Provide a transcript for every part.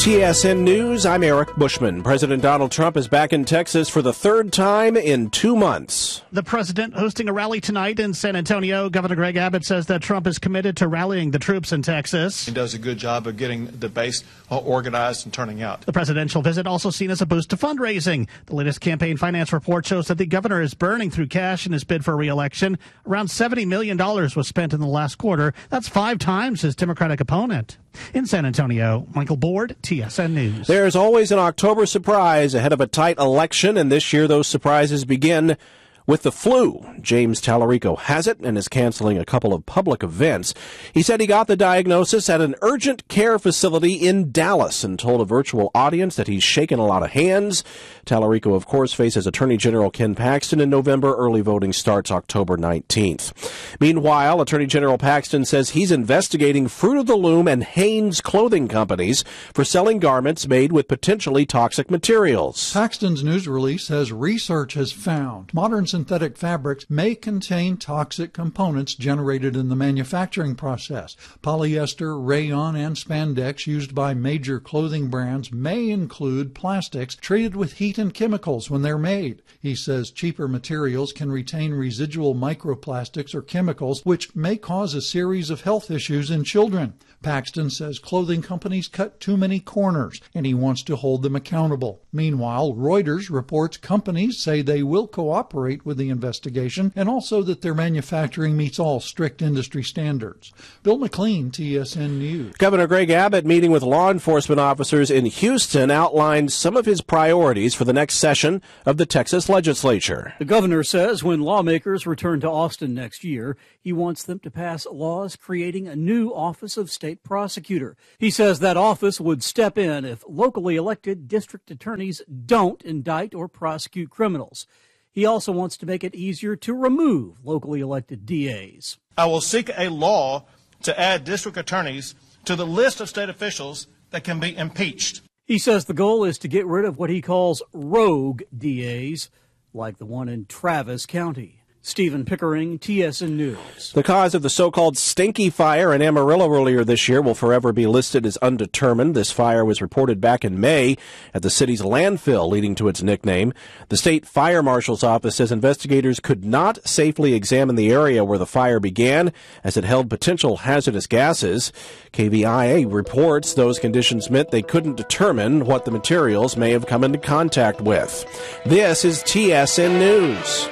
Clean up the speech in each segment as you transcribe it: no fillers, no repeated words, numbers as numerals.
TSN News, I'm Eric Bushman. President Donald Trump is back in Texas for the third time in 2 months. The president hosting a rally tonight in San Antonio. Governor Greg Abbott says that Trump is committed to rallying the troops in Texas. He does a good job of getting the base organized and turning out. The presidential visit also seen as a boost to fundraising. The latest campaign finance report shows that the governor is burning through cash in his bid for re-election. Around $70 million was spent in the last quarter. That's 5 times his Democratic opponent. In San Antonio, Michael Board, TSN News. There's always an October surprise ahead of a tight election, and this year those surprises begin with the flu. James Tallarico has it and is canceling a couple of public events. He said he got the diagnosis at an urgent care facility in Dallas and told a virtual audience that he's shaken a lot of hands. Tallarico, of course, faces Attorney General Ken Paxton in November. Early voting starts October 19th. Meanwhile, Attorney General Paxton says he's investigating Fruit of the Loom and Hanes clothing companies for selling garments made with potentially toxic materials. Paxton's news release says research has found modern synthetic fabrics may contain toxic components generated in the manufacturing process. Polyester, rayon, and spandex used by major clothing brands may include plastics treated with heat and chemicals when they're made. He says cheaper materials can retain residual microplastics or chemicals which may cause a series of health issues in children. Paxton says clothing companies cut too many corners, and he wants to hold them accountable. Meanwhile, Reuters reports companies say they will cooperate with the investigation and also that their manufacturing meets all strict industry standards. Bill McLean, TSN News. Governor Greg Abbott, meeting with law enforcement officers in Houston, outlined some of his priorities for the next session of the Texas legislature. The governor says when lawmakers return to Austin next year, he wants them to pass laws creating a new Office of State Prosecutor. He says that office would step in if locally elected district attorneys don't indict or prosecute criminals. He also wants to make it easier to remove locally elected DAs. I will seek a law to add district attorneys to the list of state officials that can be impeached. He says the goal is to get rid of what he calls rogue DAs, like the one in Travis County. Stephen Pickering, TSN News. The cause of the so-called Stinky Fire in Amarillo earlier this year will forever be listed as undetermined. This fire was reported back in May at the city's landfill, leading to its nickname. The state fire marshal's office says investigators could not safely examine the area where the fire began, as it held potential hazardous gases. KVIA reports those conditions meant they couldn't determine what the materials may have come into contact with. This is TSN News.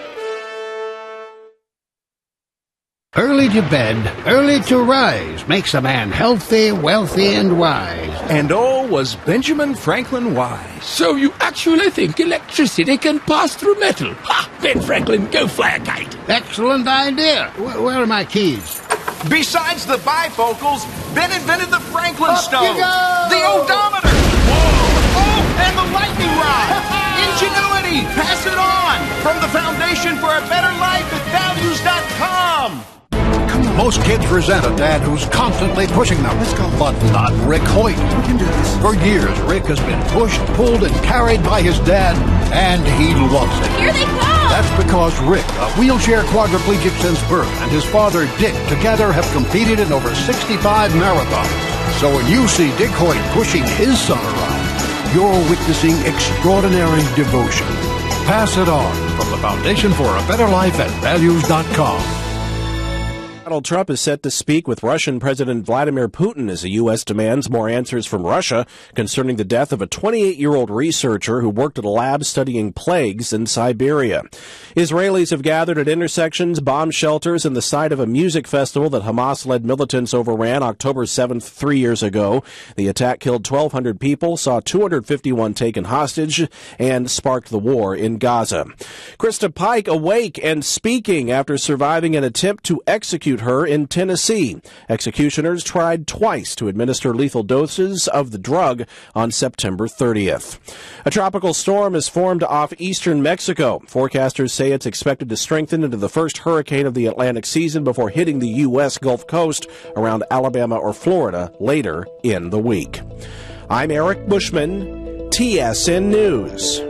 Early to bed, early to rise makes a man healthy, wealthy, and wise. And oh, was Benjamin Franklin wise. So you actually think electricity can pass through metal? Ha! Ben Franklin, go fly a kite. Excellent idea. Where are my keys? Besides the bifocals, Ben invented the Franklin stove, you go! the odometer, and the lightning rod. Ingenuity, pass it on. From the foundation for a better life at values.com. Most kids resent a dad who's constantly pushing them. Let's go. But not Rick Hoyt. We can do this. For years, Rick has been pushed, pulled, and carried by his dad, and he loves it. Here they come! That's because Rick, a wheelchair quadriplegic since birth, and his father, Dick, together have competed in over 65 marathons. So when you see Dick Hoyt pushing his son around, you're witnessing extraordinary devotion. Pass it on from the Foundation for a Better Life at values.com. Donald Trump is set to speak with Russian President Vladimir Putin as the U.S. demands more answers from Russia concerning the death of a 28-year-old researcher who worked at a lab studying plagues in Siberia. Israelis have gathered at intersections, bomb shelters, and the site of a music festival that Hamas-led militants overran October 7th, 3 years ago. The attack killed 1,200 people, saw 251 taken hostage, and sparked the war in Gaza. Krista Pike awake and speaking after surviving an attempt to execute her in Tennessee. Executioners tried twice to administer lethal doses of the drug on September 30th. A tropical storm has formed off eastern Mexico. Forecasters say it's expected to strengthen into the first hurricane of the Atlantic season before hitting the U.S. Gulf Coast around Alabama or Florida later in the week. I'm Eric Bushman, TSN News.